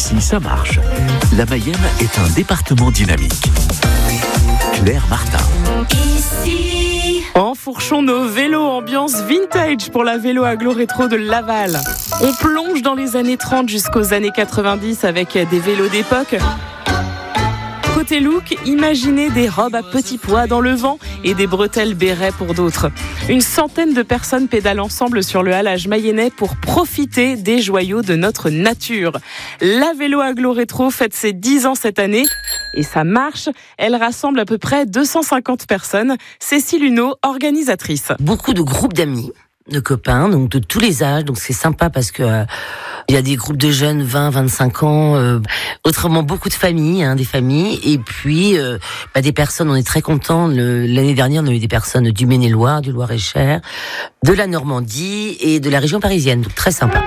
Ici, ça marche. La Mayenne est un département dynamique. Claire Martin. Enfourchons nos vélos ambiance vintage pour la vélo agglo rétro de Laval. On plonge dans les années 30 jusqu'aux années 90 avec des vélos d'époque. Côté look, imaginez des robes à petits pois dans le vent et des bretelles bérets pour d'autres. Une centaine de personnes pédalent ensemble sur le halage mayennais pour profiter des joyaux de notre nature. La vélo agglo rétro fête ses 10 ans cette année. Et ça marche, elle rassemble à peu près 250 personnes. Cécile Huneau, organisatrice. Beaucoup de groupes d'amis, de copains, donc de tous les âges, donc c'est sympa parce que il y a des groupes de jeunes, 20, 25 ans, autrement beaucoup de familles, des familles, et puis des personnes, on est très contents. L'année dernière, on a eu des personnes du Maine-et-Loire, du Loir-et-Cher, de la Normandie et de la région parisienne, donc très sympa.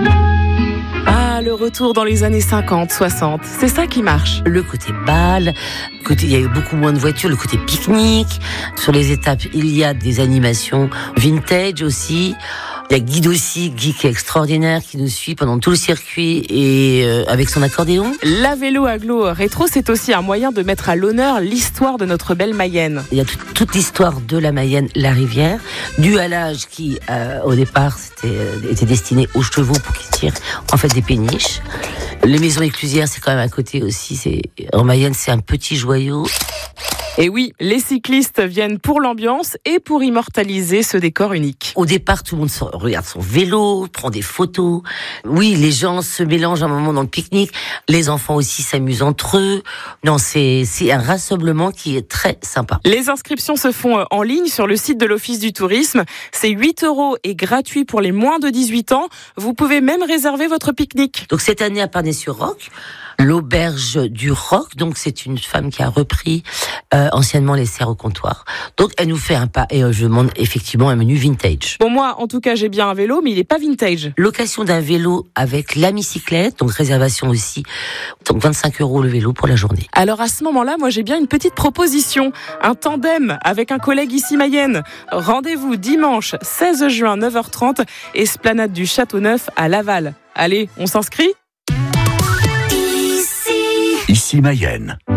Le retour dans les années 50, 60, c'est ça qui marche. Le côté bal, il y a eu beaucoup moins de voitures, le côté pique-nique. Sur les étapes, il y a des animations vintage aussi. Il y a Guy aussi, Guy qui est extraordinaire, qui nous suit pendant tout le circuit et avec son accordéon. La vélo agglo rétro, c'est aussi un moyen de mettre à l'honneur l'histoire de notre belle Mayenne. Il y a toute l'histoire de la Mayenne, la rivière, du halage qui, au départ, était destiné aux chevaux pour qu'ils tirent en fait des péniches. Les maisons éclusières, c'est quand même à côté aussi. En Mayenne, c'est un petit joyau. Et oui, les cyclistes viennent pour l'ambiance et pour immortaliser ce décor unique. Au départ, tout le monde regarde son vélo, prend des photos. Oui, les gens se mélangent un moment dans le pique-nique. Les enfants aussi s'amusent entre eux. Non, c'est un rassemblement qui est très sympa. Les inscriptions se font en ligne sur le site de l'Office du tourisme. C'est 8 € et gratuit pour les moins de 18 ans. Vous pouvez même réserver votre pique-nique. Donc cette année à Parnay-sur-Roc, l'auberge du Roc, donc c'est une femme qui a repris anciennement les serres au comptoir. Donc elle nous fait un pas et je demande effectivement un menu vintage. Bon, moi en tout cas j'ai bien un vélo, mais il n'est pas vintage. Location d'un vélo avec la bicyclette, donc réservation aussi, donc 25 € le vélo pour la journée. Alors à ce moment-là, moi j'ai bien une petite proposition, un tandem avec un collègue ici Mayenne. Rendez-vous dimanche 16 juin 9h30, esplanade du Château-Neuf à Laval. Allez, on s'inscrit ? Ici Mayenne.